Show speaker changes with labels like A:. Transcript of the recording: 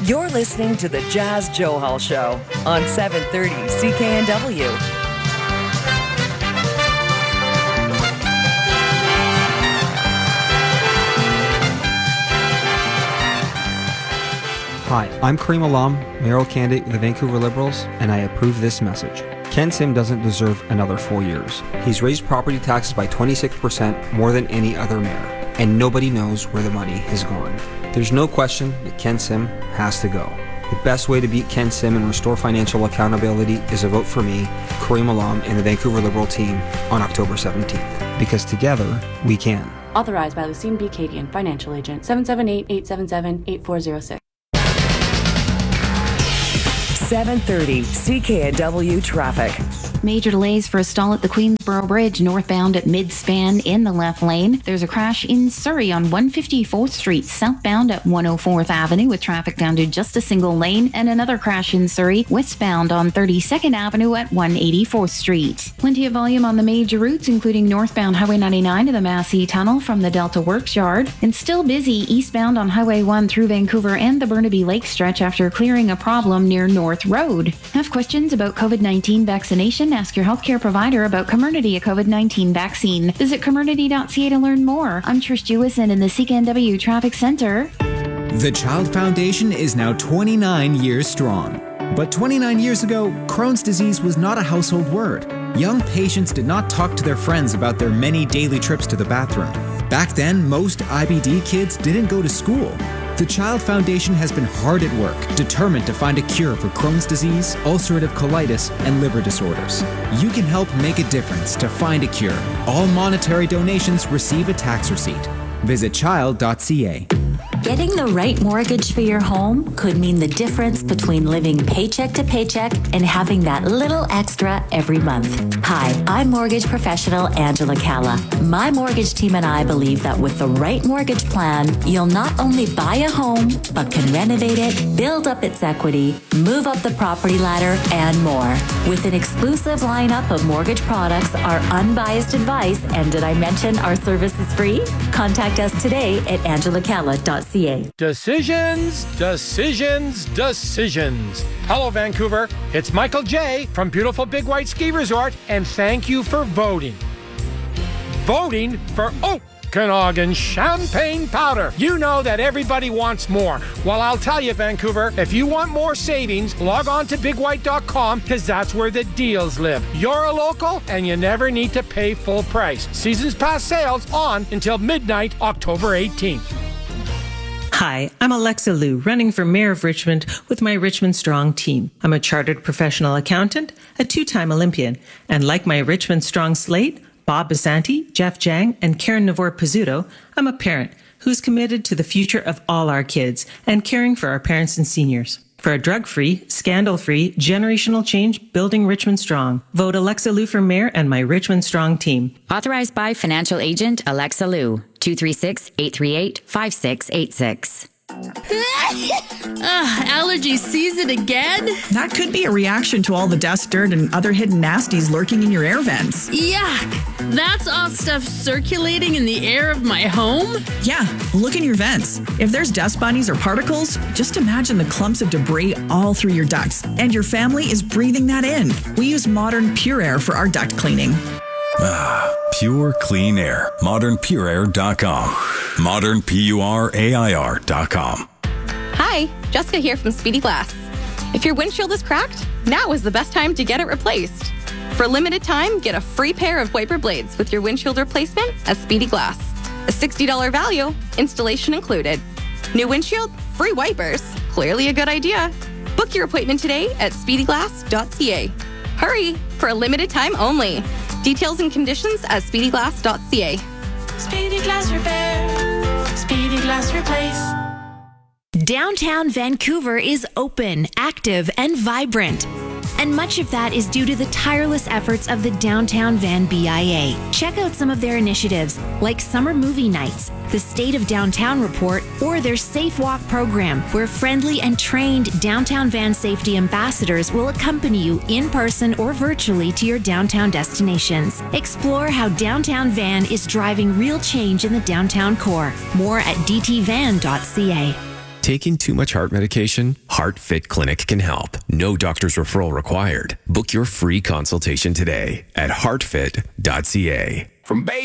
A: You're listening to the Jazz Johal Show on 730 CKNW.
B: Hi, I'm Kareem Alam, mayoral candidate with the Vancouver Liberals, and I approve this message. Ken Sim doesn't deserve another 4 years. He's raised property taxes by 26% more than any other mayor, and nobody knows where the money has gone. There's no question that Ken Sim has to go. The best way to beat Ken Sim and restore financial accountability is a vote for me, Kareem Alam, and the Vancouver Liberal team on October 17th. Because together, we can.
C: Authorized by Lucine B. Cadian, Financial Agent, 778-877-8406.
A: 730 CKNW traffic.
D: Major delays for a stall at the Queensboro Bridge northbound at mid-span in the left lane. There's a crash in Surrey on 154th Street southbound at 104th Avenue with traffic down to just a single lane, and another crash in Surrey westbound on 32nd Avenue at 184th Street. Plenty of volume on the major routes, including northbound Highway 99 to the Massey Tunnel from the Delta Works Yard, and still busy eastbound on Highway 1 through Vancouver and the Burnaby Lake stretch after clearing a problem near North Road. Have questions about COVID-19 vaccination? Ask your healthcare provider about Comirnaty, a COVID-19 vaccine. Visit Comirnaty.ca to learn more. I'm Trish Jewison in the CKNW Traffic Center.
E: The Child Foundation is now 29 years strong. But 29 years ago, Crohn's disease was not a household word. Young patients did not talk to their friends about their many daily trips to the bathroom. Back then, most IBD kids didn't go to school. The Child Foundation has been hard at work, determined to find a cure for Crohn's disease, ulcerative colitis, and liver disorders. You can help make a difference to find a cure. All monetary donations receive a tax receipt. Visit child.ca.
F: Getting the right mortgage for your home could mean the difference between living paycheck to paycheck and having that little extra every month. Hi, I'm mortgage professional Angela Calla. My mortgage team and I believe that with the right mortgage plan, you'll not only buy a home, but can renovate it, build up its equity, move up the property ladder, and more. With an exclusive lineup of mortgage products, our unbiased advice, and did I mention our service is free? Contact us today at angelacalla.ca.
G: Decisions. Hello, Vancouver. It's Michael J. from beautiful Big White Ski Resort, and thank you for voting. Voting for Okanagan Champagne Powder. You know that everybody wants more. Well, I'll tell you, Vancouver, if you want more savings, log on to bigwhite.com because that's where the deals live. You're a local and you never need to pay full price. Seasons Pass sales on until midnight, October 18th.
H: Hi, I'm Alexa Liu, running for Mayor of Richmond with my Richmond Strong team. I'm a chartered professional accountant, a two-time Olympian, and like my Richmond Strong slate, Bob Basanti, Jeff Jang, and Karen Navor-Pizzuto, I'm a parent who's committed to the future of all our kids and caring for our parents and seniors. For a drug-free, scandal-free, generational change, building Richmond Strong. Vote Alexa Liu for Mayor and my Richmond Strong team.
I: Authorized by Financial Agent Alexa Liu, 236-838-5686.
J: Allergy season again?
K: That could be a reaction to all the dust, dirt, and other hidden nasties lurking in your air vents.
J: Yuck! That's all stuff circulating in the air of my home?
K: Yeah, look in your vents. If there's dust bunnies or particles, just imagine the clumps of debris all through your ducts, and your family is breathing that in. We use Modern Pure Air for our duct cleaning.
L: Pure clean air. ModernPureAir.com. ModernPureAir.com.
M: Hi, Jessica here from Speedy Glass. If your windshield is cracked, now is the best time to get it replaced. For a limited time, get a free pair of wiper blades with your windshield replacement at Speedy Glass. A $60 value, installation included. New windshield, free wipers. Clearly a good idea. Book your appointment today at speedyglass.ca. Hurry, for a limited time only. Details and conditions at speedyglass.ca.
N: Speedy Glass Repair. Speedy Glass Replace.
O: Downtown Vancouver is open, active, and vibrant. And much of that is due to the tireless efforts of the Downtown Van BIA. Check out some of their initiatives, like Summer Movie Nights, the State of Downtown Report, or their Safe Walk program, where friendly and trained Downtown Van safety ambassadors will accompany you in person or virtually to your downtown destinations. Explore how Downtown Van is driving real change in the downtown core. More at dtvan.ca.
P: Taking too much heart medication? HeartFit Clinic can help. No doctor's referral required. Book your free consultation today at heartfit.ca.
Q: From Bay